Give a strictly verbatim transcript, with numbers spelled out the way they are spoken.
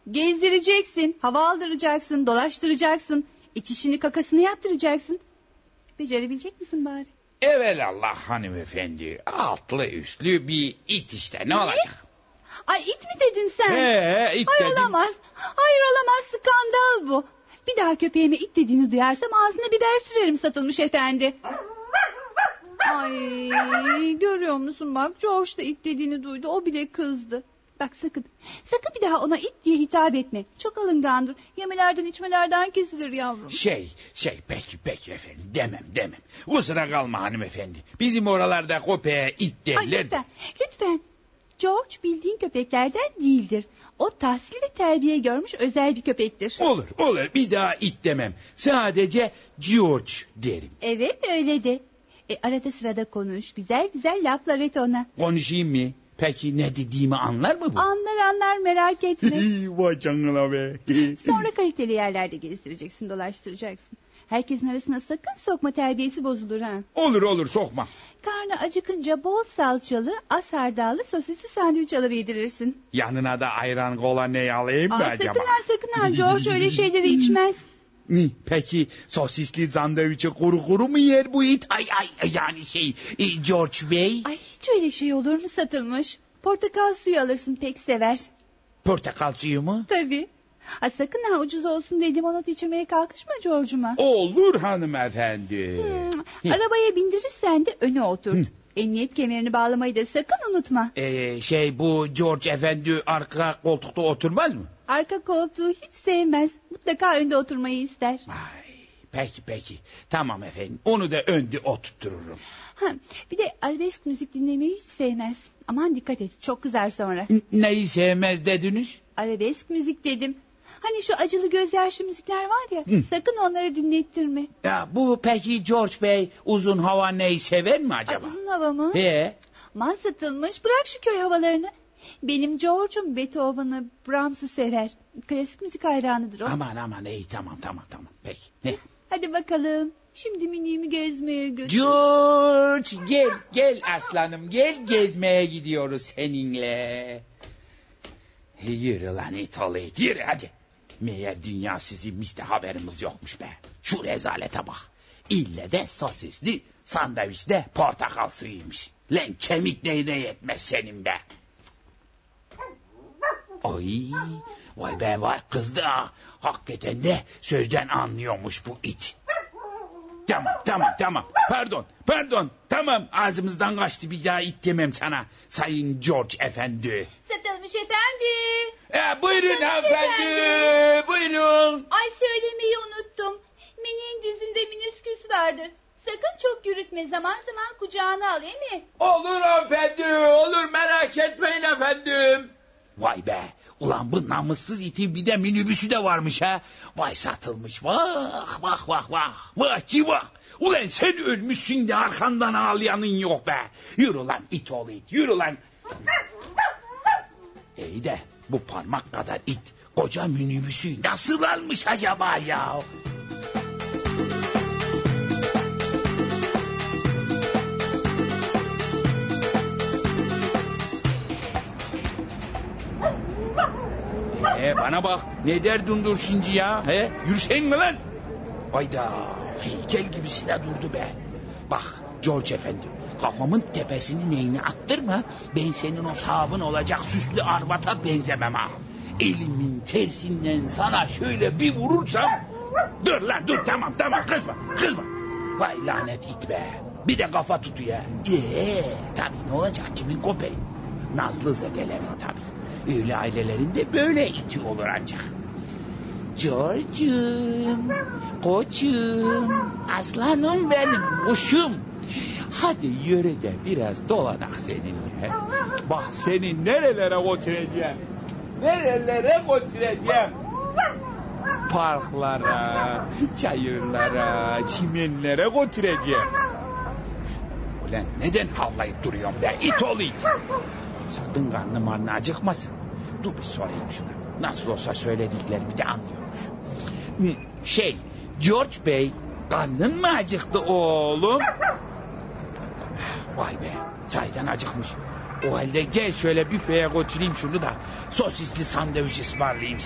Gezdireceksin, hava aldıracaksın, dolaştıracaksın. İç işini kakasını yaptıracaksın. Becerebilecek misin bari? Evelallah hanımefendi. Altlı üstlü bir it işte, ne, ne? olacak? Ay it mi dedin sen? He, it Hayır dedim. olamaz. Hayır olamaz, skandal bu. Bir daha köpeğime it dediğini duyarsam ağzına biber sürerim Satılmış efendi. Ay görüyor musun bak, George da it dediğini duydu, o bile kızdı. Bak sakın, sakın bir daha ona it diye hitap etme. Çok alıngandır. Yemelerden içmelerden kesilir yavrum. Şey, şey peki peki efendim, demem demem. Kusura kalma hanımefendi. Bizim oralarda köpeğe it derler. Ay lütfen, lütfen. George bildiğin köpeklerden değildir. O tahsil ve terbiye görmüş özel bir köpektir. Olur olur, bir daha it demem. Sadece George derim. Evet öyle de. E, arada sırada konuş, güzel güzel laflar et ona. Konuşayım mı? Peki ne dediğimi anlar mı bu? Anlar anlar, merak etme. Vay canına be. Sonra kaliteli yerlerde gezdireceksin, dolaştıracaksın. Herkesin arasına sakın sokma, terbiyesi bozulur ha. Olur olur, sokma. Karnı acıkınca bol salçalı, az hardallı sosisli sandviç alır yedirirsin. Yanına da ayran kola ne alayım mı Aa, acaba? sakın ha sakın ha, George öyle şeyleri içmez. Peki sosisli sandviçi kuru kuru mu yer bu it? Ay ay yani şey e, George Bey. Ay hiç öyle şey olur mu Satılmış? Portakal suyu alırsın, pek sever. Portakal suyu mu? Tabii. Ha, sakın ha ucuz olsun diye limonata içirmeye kalkışma George'uma. Olur hanımefendi. Hmm, arabaya bindirirsen de öne oturt. Emniyet kemerini bağlamayı da sakın unutma. Ee, şey bu George efendi arka koltukta oturmaz mı? Arka koltuğu hiç sevmez. Mutlaka önde oturmayı ister. Ay, peki peki. Tamam efendim. Onu da önde oturturum. Ha, bir de arabesk müzik dinlemeyi hiç sevmez. Aman dikkat et, çok kızar sonra. N- neyi sevmez dediniz? Arabesk müzik dedim. Hani şu acılı gözyaşlı müzikler var ya, Hı. sakın onları dinlettirme. Ya bu peki George Bey uzun hava neyi sever mi acaba? Ay, uzun hava mı? He. Man Satılmış, bırak şu köy havalarını. Benim George'um Beethoven'ı, Brahms'ı sever. Klasik müzik hayranıdır o. Aman aman iyi, tamam tamam tamam peki. Ne? Hadi bakalım. Şimdi miniğimi gezmeye götür. George gel gel aslanım, gel gezmeye gidiyoruz seninle. Yürü lan it oğlu it, yürü hadi. Meğer dünya sizinmiş de haberimiz yokmuş be. Şu rezalete bak. İlle de sosisli, sandviçte portakal suyuymuş. Lan kemik neyine yetmez senin be. Ay, vay be vay, kızdı ha. Hakikaten de sözden anlıyormuş bu it. Tamam tamam tamam, pardon pardon, tamam ağzımızdan kaçtı, bir daha it demem sana Sayın George efendi. Satılmış efendi. E, buyurun Satılmış hanımefendi, efendi. buyurun. Ay söylemeyi unuttum. Miniğin dizinde minüsküs vardır. Sakın çok yürütme, zaman zaman kucağına al, değil mi? Olur hanımefendi, olur, merak etmeyin efendim. Vay be, ulan bu namussuz itin bir de minibüsü de varmış ha. Vay Satılmış, vah vah vah vah, vah ki vah. Ulan sen ölmüşsün de arkandan ağlayanın yok be. Yürü lan it oğlu it, yürü lan. İyi de bu parmak kadar it koca minibüsü nasıl almış acaba ya? Ee, bana bak, ne derdin dur şimdi ya? He? Yürüsen mi lan? Ayda, heykel gibisine durdu be. Bak George efendi, kafamın tepesini neyine attırma. Ben senin o sahabın olacak süslü arbata benzemem ha. Elimin tersinden sana şöyle bir vurursam... Dur lan dur, tamam tamam, kızma kızma. Vay lanet it be. Bir de kafa tutuyor. Eee tabii, ne olacak, kimin köpeği? Nazlı zedelerin tabii. Öyle ailelerinde böyle iti olur ancak. George'um, koçum, aslanım benim, kuşum. Hadi yürü de biraz dolanak seninle. Bak seni nerelere götüreceğim. Nerelere götüreceğim. Parklara, çayırlara, çimenlere götüreceğim. Ulan neden havlayıp duruyorsun be, it oğlu it. Sakın karnı marnı acıkmasın. Dur bir sorayım şuna. Nasıl olsa söylediklerimi de anlıyormuş. Şey, George Bey, karnın mı acıktı oğlum? Vay be, çaydan acıkmış. O halde gel şöyle büfeye götüreyim şunu da sosisli sandviç ısmarlayayım